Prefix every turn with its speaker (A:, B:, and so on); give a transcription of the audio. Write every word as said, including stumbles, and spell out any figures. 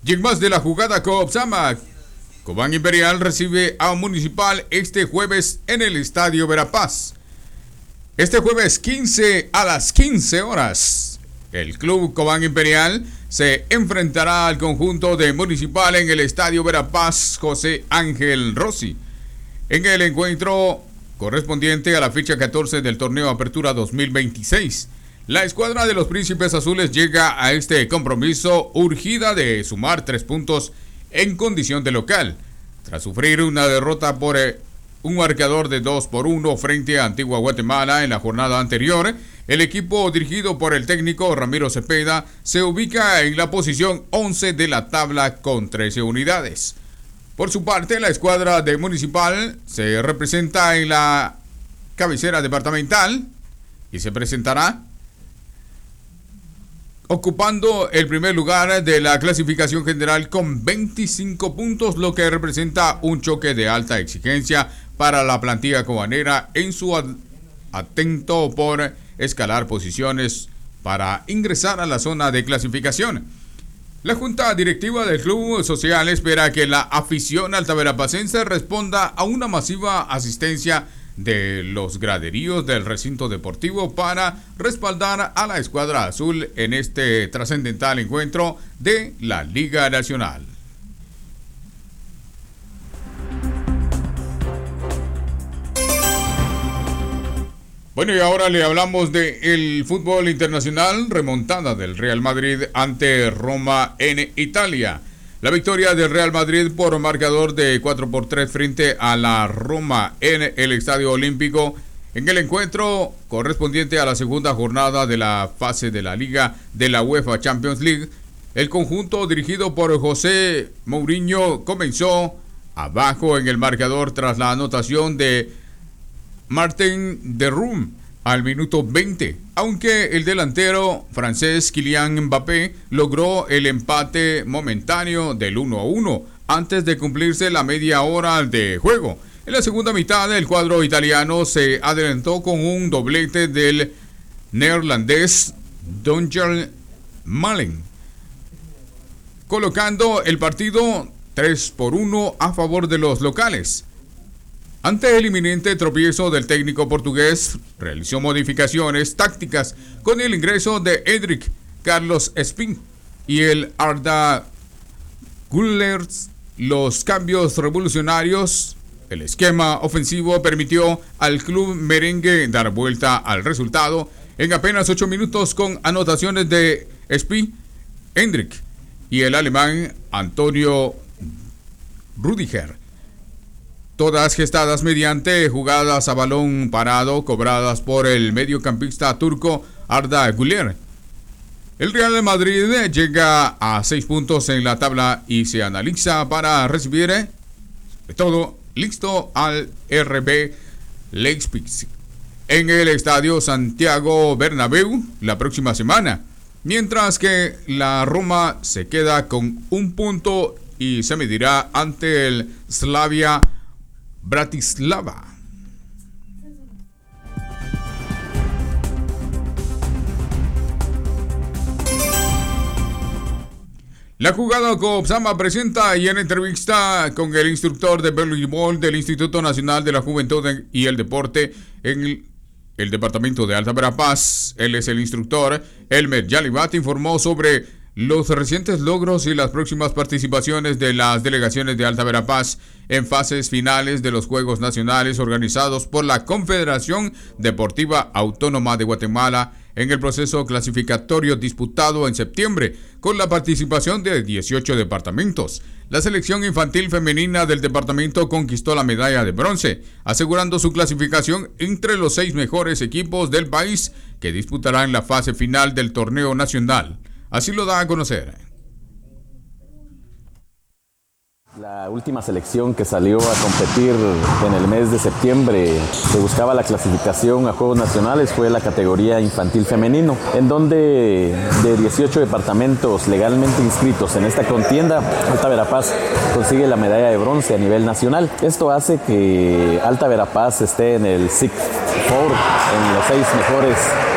A: Y en más de la jugada Coopsama, Cobán Imperial recibe a Municipal este jueves en el Estadio Verapaz. Este jueves quince a las quince horas, el Club Cobán Imperial se enfrentará al conjunto de Municipal en el Estadio Verapaz José Ángel Rossi. En el encuentro correspondiente a la fecha catorce del torneo Apertura dos mil veintiséis, la escuadra de los Príncipes Azules llega a este compromiso urgida de sumar tres puntos en condición de local, tras sufrir una derrota por un marcador de dos por uno frente a Antigua Guatemala en la jornada anterior. El equipo dirigido por el técnico Ramiro Cepeda se ubica en la posición once de la tabla con trece unidades. Por su parte, la escuadra de Municipal se representa en la cabecera departamental y se presentará ocupando el primer lugar de la clasificación general con veinticinco puntos, lo que representa un choque de alta exigencia para la plantilla cobanera en su atento por escalar posiciones para ingresar a la zona de clasificación. La junta directiva del Club Social espera que la afición altaverapacense responda a una masiva asistencia de los graderíos del recinto deportivo para respaldar a la escuadra azul en este trascendental encuentro de la Liga Nacional. Bueno, y ahora le hablamos del fútbol internacional, remontada del Real Madrid ante Roma en Italia. La victoria del Real Madrid por marcador de cuatro por tres frente a la Roma en el Estadio Olímpico en el encuentro correspondiente a la segunda jornada de la fase de la Liga de la UEFA Champions League. El conjunto dirigido por José Mourinho comenzó abajo en el marcador tras la anotación de Martin Derrum al minuto veinte, aunque el delantero francés Kylian Mbappé logró el empate momentáneo del uno a uno antes de cumplirse la media hora de juego. En la segunda mitad, el cuadro italiano se adelantó con un doblete del neerlandés Donjan Malen, colocando el partido tres por uno a favor de los locales. Ante el inminente tropiezo del técnico portugués, realizó modificaciones tácticas con el ingreso de Edric Carlos Espín y el Arda Güler. Los cambios revolucionarios, el esquema ofensivo permitió al club merengue dar vuelta al resultado en apenas ocho minutos con anotaciones de Espín, Edric y el alemán Antonio Rüdiger, todas gestadas mediante jugadas a balón parado cobradas por el mediocampista turco Arda Güler. El Real de Madrid llega a seis puntos en la tabla y se analiza para recibir, sobre todo, listo al R B Leipzig en el Estadio Santiago Bernabéu la próxima semana, mientras que la Roma se queda con un punto y se medirá ante el Slavia Bratislava. La jugada Coopsama presenta y en entrevista con el instructor de voleibol del Instituto Nacional de la Juventud y el Deporte en el, el departamento de Alta Verapaz. Él es el instructor Elmer Yalibat, informó sobre los recientes logros y las próximas participaciones de las delegaciones de Alta Verapaz en fases finales de los Juegos Nacionales organizados por la Confederación Deportiva Autónoma de Guatemala en el proceso clasificatorio disputado en septiembre, con la participación de dieciocho departamentos. La selección infantil femenina del departamento conquistó la medalla de bronce, asegurando su clasificación entre los seis mejores equipos del país que disputarán la fase final del torneo nacional. Así lo da a conocer.
B: La última selección que salió a competir en el mes de septiembre, se buscaba la clasificación a Juegos Nacionales, fue la categoría infantil femenino, en donde de dieciocho departamentos legalmente inscritos en esta contienda, Alta Verapaz consigue la medalla de bronce a nivel nacional. Esto hace que Alta Verapaz esté en el Six Four, en los seis mejores